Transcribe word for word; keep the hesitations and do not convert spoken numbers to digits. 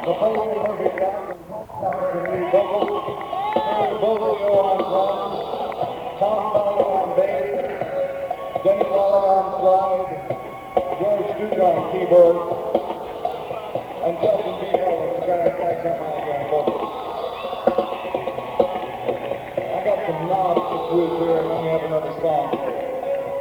The following Murphy Johnson started the new vocals. Here's Boglio on drums, Tom Bowler on bass, Denny Waller on slide, George Duke on keyboard,